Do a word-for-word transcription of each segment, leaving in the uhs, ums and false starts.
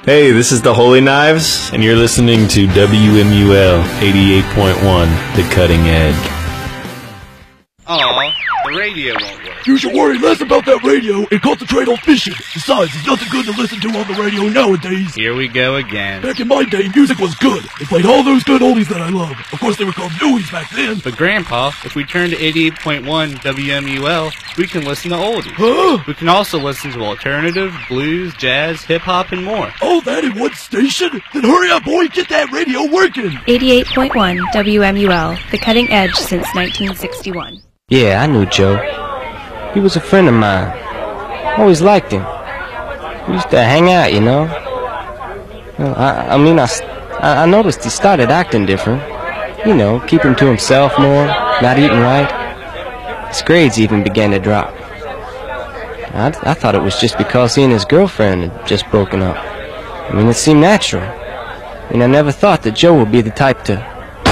Hey, this is the Holy Knives, and you're listening to W M U L eighty-eight point one, The Cutting Edge. Aw, the radio won't work. You should worry less about that radio and concentrate on fishing. Besides, there's nothing good to listen to on the radio nowadays. Here we go again. Back in my day, music was good. They played all those good oldies that I love. Of course, they were called newies back then. But Grandpa, if we turn to eighty-eight point one W M U L, we can listen to oldies. Huh? We can also listen to alternative, blues, jazz, hip-hop, and more. All that in one station? Then hurry up, boy, get that radio working. eighty-eight point one W M U L, The Cutting Edge since nineteen sixty-one. Yeah, I knew Joe. He was a friend of mine. Always liked him. We used to hang out, you know. Well, I, I mean, I, I noticed he started acting different. You know, keeping to himself more, not eating right. His grades even began to drop. I, I thought it was just because he and his girlfriend had just broken up. I mean, it seemed natural. I mean, I never thought that Joe would be the type to...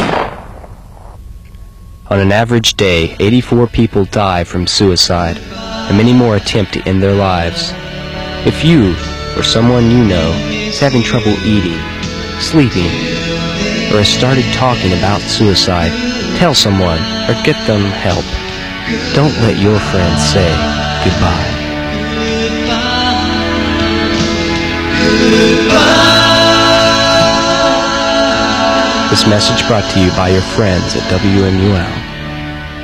On an average day, eighty-four people die from suicide, and many more attempt to end their lives. If you, or someone you know, is having trouble eating, sleeping, or has started talking about suicide, tell someone or get them help. Don't let your friends say goodbye. This message brought to you by your friends at W M U L.